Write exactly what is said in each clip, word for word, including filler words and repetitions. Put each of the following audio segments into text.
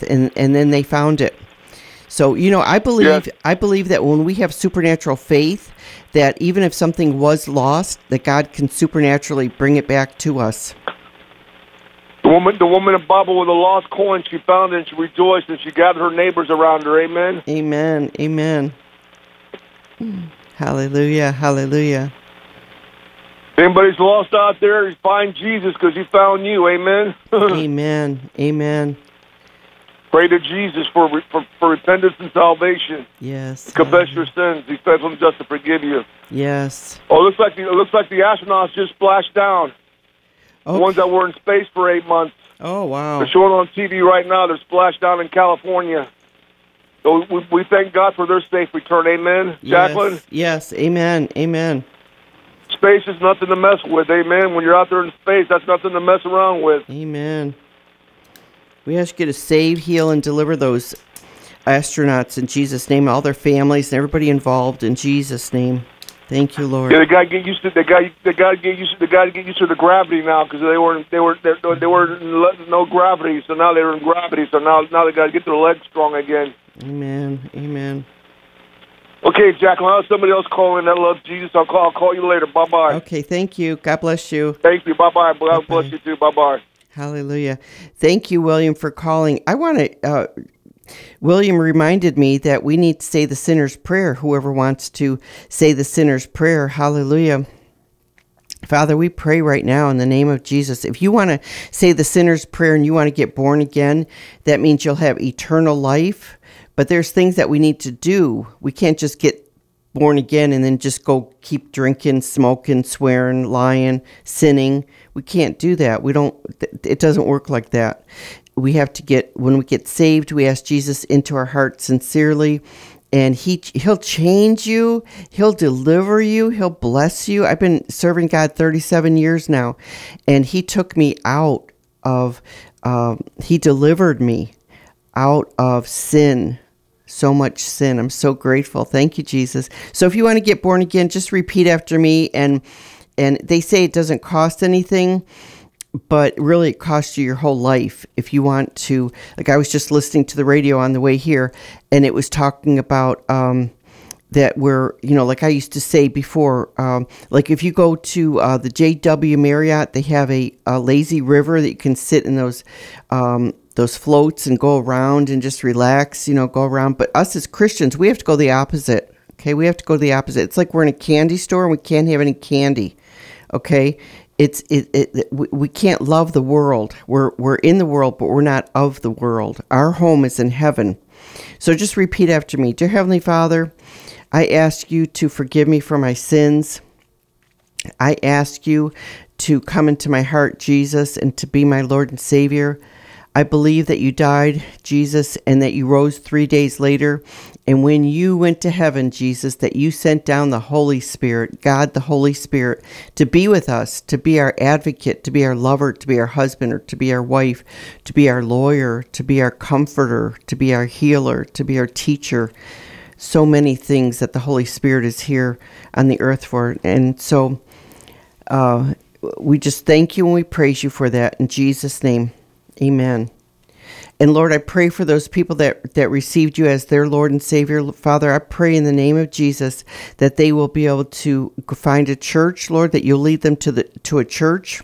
faith, and, and then they found it. So, you know, I believe Yes. I believe that when we have supernatural faith, that even if something was lost, that God can supernaturally bring it back to us. The woman, the woman in the Bible with a lost coin, she found it and she rejoiced and she gathered her neighbors around her. Amen. Amen. Amen. Hallelujah. Hallelujah. If anybody's lost out there, find Jesus because he found you. Amen. Amen. Amen. Pray to Jesus for, for for repentance and salvation. Yes. Confess hallelujah. your sins. He's faithful and just to forgive you. Yes. Oh, it looks like the, it looks like the astronauts just splashed down. Okay. The ones that were in space for eight months. Oh, wow. They're showing on T V right now. They're splashed down in California. So we, we thank God for their safe return. Amen. Jacqueline? Yes. Yes. Amen. Amen. Space is nothing to mess with. Amen. When you're out there in space, that's nothing to mess around with. Amen. We ask you to save, heal, and deliver those astronauts in Jesus' name, all their families and everybody involved in Jesus' name. Thank you, Lord. Yeah, they got to get used to. They got. They got to get used to. They got to get used to the gravity now because they were. They were. They, they were in no gravity, so now they're in gravity. So now, now they got to get their legs strong again. Amen. Amen. Okay, Jacqueline. I'll have somebody else call in that loves Jesus. I'll call. I'll call you later. Bye bye. Okay. Thank you. God bless you. Thank you. Bye bye. God Bye-bye. bless you too. Bye bye. Hallelujah. Thank you, William, for calling. I want to, uh, William reminded me that we need to say the sinner's prayer. Whoever wants to say the sinner's prayer. Hallelujah. Father, we pray right now in the name of Jesus. If you want to say the sinner's prayer and you want to get born again, that means you'll have eternal life. But there's things that we need to do. We can't just get born again and then just go keep drinking, smoking, swearing, lying, sinning. We can't do that. We don't, it doesn't work like that. We have to get, when we get saved, we ask Jesus into our heart sincerely, and he, he'll change you. He'll deliver you. He'll bless you. I've been serving God thirty-seven years now, and he took me out of, um, he delivered me out of sin. So much sin. I'm so grateful. Thank you, Jesus. So if you want to get born again, just repeat after me. And and they say it doesn't cost anything, but really it costs you your whole life. If you want to, like I was just listening to the radio on the way here, and it was talking about um, that we're, you know, like I used to say before, um, like if you go to uh, the J W Marriott, they have a, a lazy river that you can sit in those um those floats and go around and just relax, you know, go around. But us as Christians, we have to go the opposite. Okay. We have to go the opposite. It's like we're in a candy store and we can't have any candy. Okay. It's, it, it, we, we can't love the world. We're, we're in the world, but we're not of the world. Our home is in heaven. So just repeat after me. Dear Heavenly Father, I ask you to forgive me for my sins. I ask you to come into my heart, Jesus, and to be my Lord and Savior. I believe that you died, Jesus, and that you rose three days later. And when you went to heaven, Jesus, that you sent down the Holy Spirit, God the Holy Spirit, to be with us, to be our advocate, to be our lover, to be our husband, or to be our wife, to be our lawyer, to be our comforter, to be our healer, to be our teacher. So many things that the Holy Spirit is here on the earth for. And so uh, we just thank you and we praise you for that. In Jesus' name. Amen. And Lord, I pray for those people that, that received you as their Lord and Savior. Father, I pray in the name of Jesus that they will be able to find a church, Lord, that you'll lead them to the to a church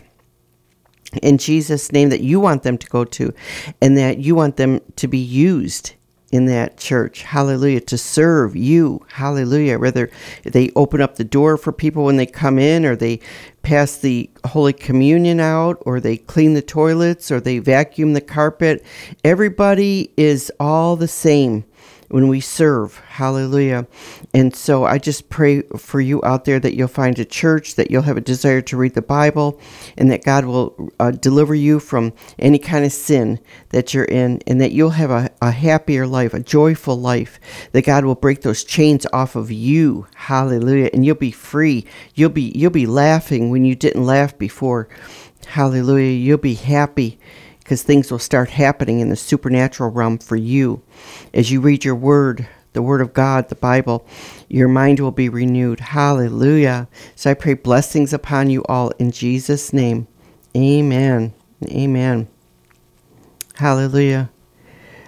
in Jesus' name that you want them to go to, and that you want them to be used in that church. Hallelujah. To serve you. Hallelujah. Whether they open up the door for people when they come in, or they pass the Holy Communion out, or they clean the toilets, or they vacuum the carpet. Everybody is all the same when we serve. Hallelujah. And so I just pray for you out there that you'll find a church, that you'll have a desire to read the Bible, and that God will uh, deliver you from any kind of sin that you're in, and that you'll have a, a happier life, a joyful life, that God will break those chains off of you. Hallelujah. And you'll be free. You'll be, you'll be laughing when you didn't laugh before. Hallelujah. You'll be happy, because things will start happening in the supernatural realm for you. As you read your word, the word of God, the Bible, your mind will be renewed. Hallelujah. So I pray blessings upon you all in Jesus' name. Amen. Amen. Hallelujah.